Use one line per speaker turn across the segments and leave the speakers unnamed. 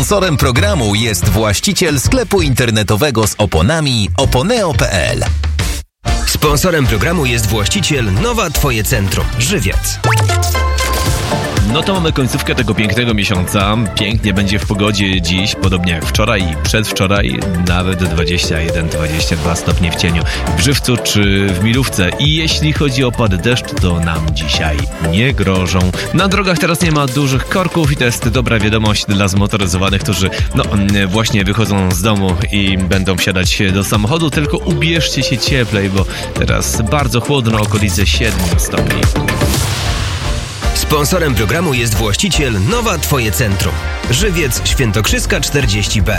Sponsorem programu jest właściciel sklepu internetowego z oponami oponeo.pl.
Sponsorem programu jest właściciel Nowa Twoje Centrum, Żywiec.
No to mamy końcówkę tego pięknego miesiąca. Pięknie będzie w pogodzie dziś, podobnie jak wczoraj i przedwczoraj, nawet 21-22 stopnie w cieniu w Żywcu czy w Milówce. I jeśli chodzi o opady deszczu, to nam dzisiaj nie grożą. Na drogach teraz nie ma dużych korków i to jest dobra wiadomość dla zmotoryzowanych, którzy właśnie wychodzą z domu i będą wsiadać do samochodu, tylko ubierzcie się cieplej, bo teraz bardzo chłodno, okolice 7 stopni.
Sponsorem programu jest właściciel Nowa Twoje Centrum, Żywiec, Świętokrzyska 40B.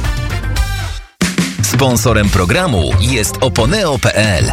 Sponsorem programu jest oponeo.pl.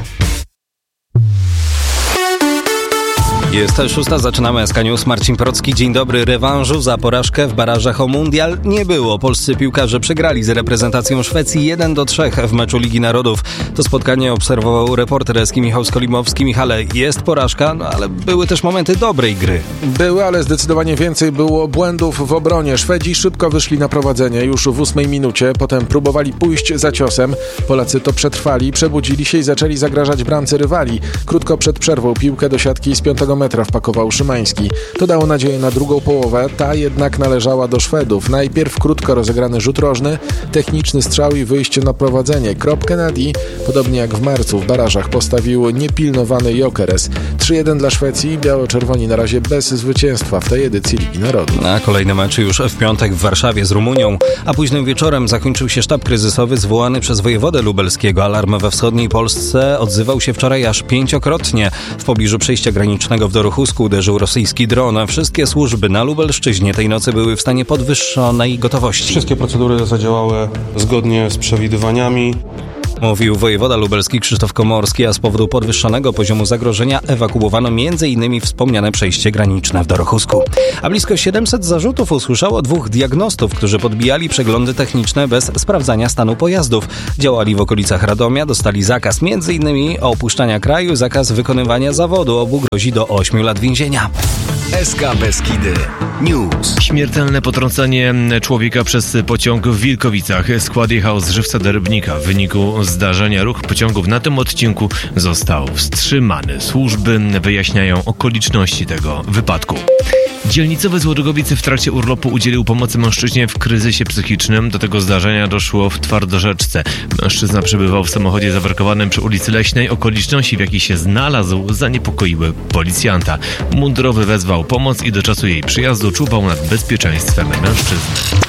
Jest 6, zaczynamy SK News. Marcin Procki, dzień dobry. Rewanżu za porażkę w barażach o mundial nie było. Polscy piłkarze przegrali z reprezentacją Szwecji 1-3 w meczu Ligi Narodów. To spotkanie obserwował reporter SK Michał Skolimowski. Michale, jest porażka, ale były też momenty dobrej gry.
Były, ale zdecydowanie więcej było błędów w obronie. Szwedzi szybko wyszli na prowadzenie już w 8 minucie. Potem próbowali pójść za ciosem. Polacy to przetrwali, przebudzili się i zaczęli zagrażać bramce rywali. Krótko przed przerwą piłkę do siatki z 5 metra wpakował Szymański. To dało nadzieję na drugą połowę, ta jednak należała do Szwedów. Najpierw krótko rozegrany rzut rożny, techniczny strzał i wyjście na prowadzenie. Kropkę nad i, podobnie jak w marcu w barażach, postawił niepilnowany Gyökeres. 3-1 dla Szwecji, biało-czerwoni na razie bez zwycięstwa w tej edycji Ligi Narodów.
A kolejny mecz już w piątek w Warszawie z Rumunią, a późnym wieczorem zakończył się sztab kryzysowy zwołany przez wojewodę lubelskiego. Alarm we wschodniej Polsce odzywał się wczoraj aż 5-krotnie. W pobliżu przejścia granicznego w Dorochusku uderzył rosyjski dron. Wszystkie służby na Lubelszczyźnie tej nocy były w stanie podwyższonej gotowości.
Wszystkie procedury zadziałały zgodnie z przewidywaniami.
Mówił wojewoda lubelski Krzysztof Komorski, a z powodu podwyższonego poziomu zagrożenia ewakuowano m.in. wspomniane przejście graniczne w Dorochusku. A blisko 700 zarzutów usłyszało 2 diagnostów, którzy podbijali przeglądy techniczne bez sprawdzania stanu pojazdów. Działali w okolicach Radomia, dostali zakaz m.in. opuszczania kraju, zakaz wykonywania zawodu. Obu grozi do 8 lat więzienia.
SK Beskidy News.
Śmiertelne potrącenie człowieka przez pociąg w Wilkowicach. Skład jechał z Żywca do Rybnika. W wyniku zdarzenia ruch pociągów na tym odcinku został wstrzymany. Służby wyjaśniają okoliczności tego wypadku. Dzielnicowy Złodrogowiec w trakcie urlopu udzielił pomocy mężczyźnie w kryzysie psychicznym. Do tego zdarzenia doszło w Twardorzeczce. Mężczyzna przebywał w samochodzie zaparkowanym przy ulicy Leśnej. Okoliczności, w jakich się znalazł, zaniepokoiły policjanta. Mundurowy wezwał pomoc i do czasu jej przyjazdu czuwał nad bezpieczeństwem mężczyzny.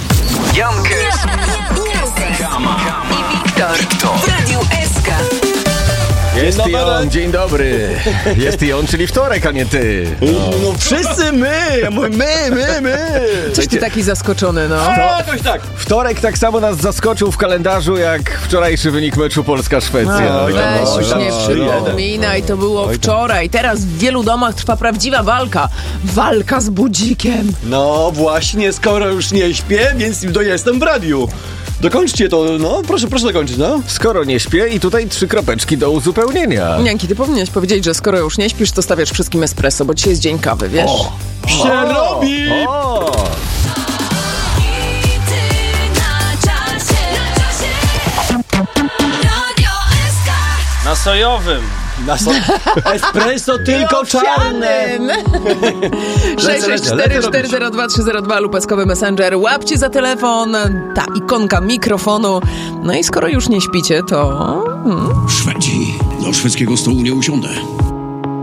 Jankę
i Wiktor w Radiu SK.
Jest i on, dzień dobry. Jest i on, czyli wtorek, a nie ty.
No wszyscy my.
Coś ty taki zaskoczony, no.
Jakoś tak.
Wtorek tak samo nas zaskoczył w kalendarzu, jak wczorajszy wynik meczu Polska-Szwecja.
Weź już nie przypominaj, to było wczoraj. Teraz w wielu domach trwa prawdziwa walka. Walka z budzikiem.
No właśnie, skoro już nie śpię, więc jestem w radiu. Dokończcie to, no, proszę dokończyć, no.
Skoro nie śpię i tutaj 3 kropeczki do uzupełnienia.
Janki, ty powinieneś powiedzieć, że skoro już nie śpisz, to stawiasz wszystkim espresso, bo dzisiaj jest dzień kawy, wiesz?
Się robi!
Na sojowym.
Espresso tylko czarne.
664402302 lub eskowy Messenger. Łapcie za telefon, ta ikonka mikrofonu. No i skoro już nie śpicie, to...
Szwedzi, do szwedzkiego stołu nie usiądę.